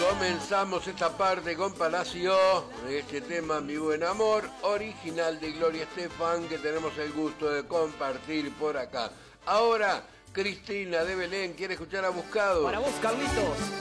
Comenzamos esta parte con Palacio, este tema Mi Buen Amor, original de Gloria Estefan, que tenemos el gusto de compartir por acá. Ahora, Cristina de Belén quiere escuchar a Buscado. Para vos, Carlitos.